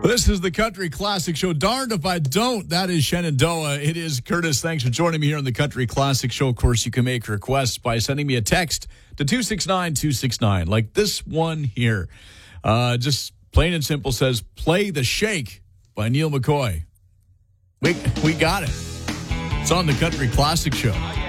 This is the Country Classic Show. Darned if I don't. That is Shenandoah. It is Curtis. Thanks for joining me here on the Country Classic Show. Of course, you can make requests by sending me a text to 269-269, like this one here. Just plain and simple says, play The Shake by Neil McCoy. We got it. It's on the Country Classic Show.